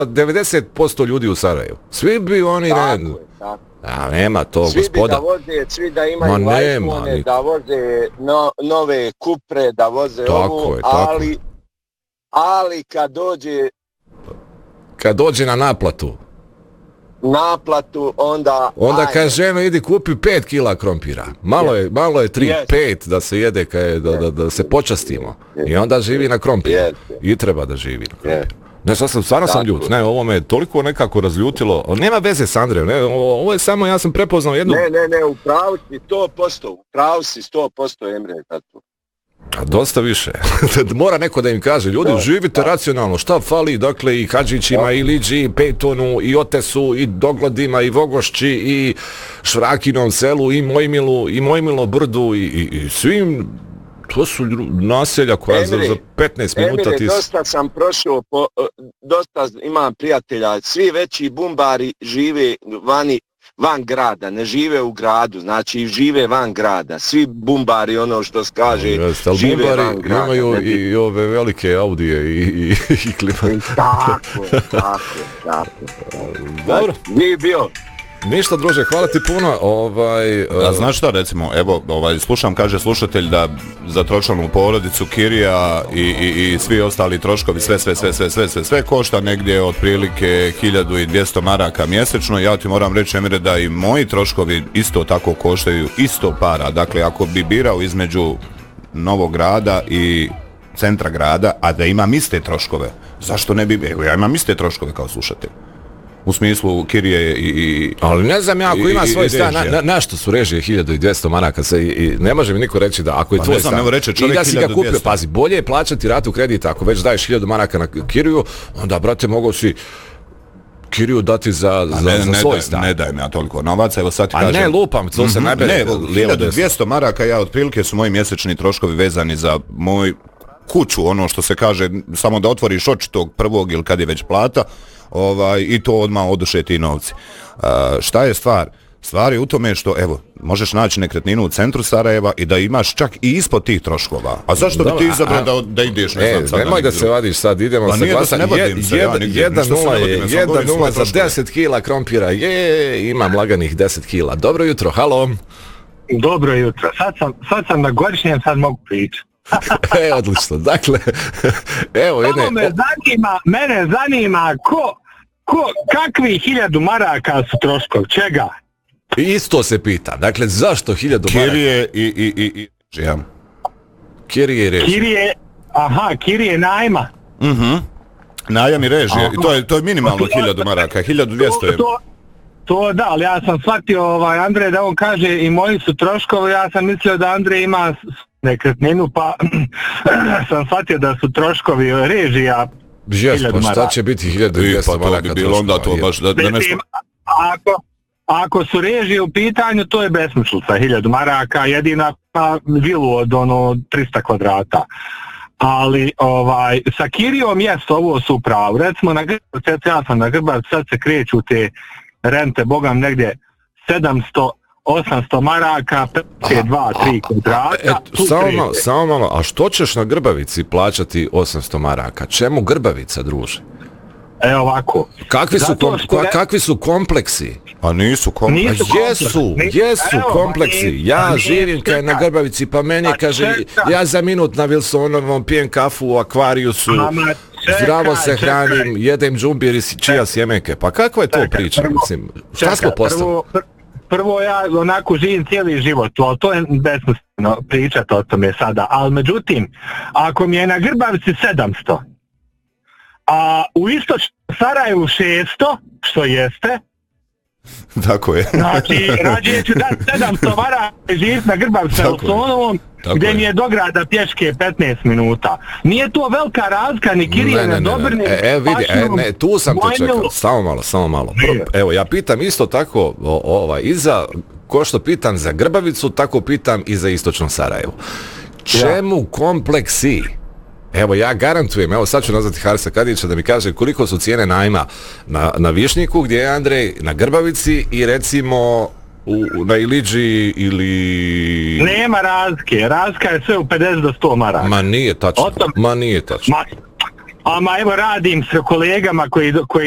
90% ljudi u Sarajevu. Svi bi oni redno. A nema to, svi gospoda. Svi bi da voze, svi da imaju iPhone, da voze nove Kupre, da voze ovo, ali kad dođe na naplatu, onda kaže ženo idi kupi 5 kila krompira. Malo je 3-5 da se jede, da se počastimo. I onda živi na krompir. I treba da živi na krompir. Ne, stvarno sam ljut. Ne, ovo me toliko nekako razljutilo. Nema veze s Andrejom. Ne, ovo je samo, ja sam prepoznao jednu... Ne, u pravu si 100%. U pravu si 100%, Emre, tato. A dosta više. Mora neko da im kaže, ljudi, živite racionalno, šta fali, dakle, i Hadžićima, i Liđi, i Pejtonu, i Otesu, i Dogladima, i Vogošći, i Švrakinom selu, i Mojmilo brdu, i svim, to su naselja koja za 15 minuta ti... Dosta sam prošao, dosta imam prijatelja, svi veći bumbari žive van grada, ne žive u gradu, znači žive van grada. Svi bumbari, ono što se kaže, žive van grada. Imaju i ove velike Audije i klima. Tako. Dobro. Nije bio. Ništa, druže, hvala ti puno. A znaš šta, recimo, evo, slušam, kaže slušatelj da za tročlanu porodicu Kirija i svi ostali troškovi, sve košta negdje otprilike 1200 maraka mjesečno. Ja ti moram reći, Emre, da i moji troškovi isto tako koštaju isto para. Dakle, ako bi birao između Novog Grada i centra grada, a da imam iste troškove, zašto ne bi... Evo, ja imam iste troškove kao slušatelj. U smislu Kirije i... Ali ne znam ja, ako ima svoj stan, na što su režije 1200 maraka i ne može mi niko reći da ako je tvoj stan i da si ga kupio, pazi, bolje je plaćati ratu kredita, ako već daješ 1000 maraka na Kiriju, onda, brate, mogu si Kiriju dati za svoj stan. Ne daj mi ja toliko novaca, evo sad ti kažem... A ne, lupam, to se najbere... Ne, 1200 maraka, ja otprilike su moji mjesečni troškovi vezani za moj kuću, ono što se kaže, samo da otvoriš oči tog prvog ili kad je već plata, i to odmah oduše ti novci. Šta je stvar? Stvar je u tome što, evo, možeš naći nekretninu u centru Sarajeva i da imaš čak i ispod tih troškova. A zašto bi ti izabrao da ideš, ne znam sad? Nemoj da se vadiš sad, idemo sa glasanje. 1-0 za 10 kila krompira. Imam laganih 10 kila. Dobro jutro, halo. Dobro jutro. Sad sam na godišnjem, sad mogu pričati. Odlično. Dakle, evo jedne... Mene zanima kakvi 1000 maraka su troškovi, čega? Isto se pita. Dakle, zašto 1000 maraka? Kirije i Kirije i režije. Kirije najma. Najam i režije. To je minimalno 1000 maraka. 1200 je. To da, ali ja sam shvatio Andrej da on kaže i moji su troškovi, ja sam mislio da Andrej ima nekretninu, pa sam shvatio da su troškovi režija 1000 maraka. Šta će biti 1200 maraka? To bi bilo onda to baš da nešto... Ako su režije u pitanju, to je besmislica, 1000 maraka, jedina vilu od 300 kvadrata. Ali sa Kirijom jest, ovo su pravu. Recimo na Grbavcu, ja sam na Grbavcu, sad se kreću te rente, bogam, negdje 700-800 maraka, 2-3 kvadrata. Samo malo, a što ćeš na Grbavici plaćati 800 maraka? Čemu Grbavica, druže? Evo ovako. Kakvi su kompleksi? Pa nisu kompleksi. Jesu kompleksi. Ja živim kaj na Grbavici, pa meni kaže, ja za minut na Wilsonovom pijem kafu u Akvariusu, zdravo se hranim, jedem džumbir i čija sjemenke. Pa kakva je to priča? Šta smo postali? Prvo ja onako živim cijeli život, ali to je besmisleno pričati o tome sada. Ali međutim, ako mi je na Grbavici 700, a u istočnom Sarajevu 600, što jeste, tako je. Znači, rađe ću dati 700 maraka i živjeti na Grbavcu Wilsonovom, gdje mi je do grada pješke 15 minuta. Nije to velika razlika, ni Kirije, ni Dobrni. Vidi, tu sam te čekao. Samo malo. Evo, ja pitam isto tako, ko što pitam za Grbavicu, tako pitam i za istočno Sarajevo. Čemu kompleksi? Evo, ja garantujem, evo sad ću nazvati Harisa Kadića da mi kaže koliko su cijene najma na Višnjiku, gdje je Andrej na Grbavici i recimo na Iliđi ili... Nema razlika je sve u 50 do 100 maraka. Ma nije tačno. Evo radim s kolegama koji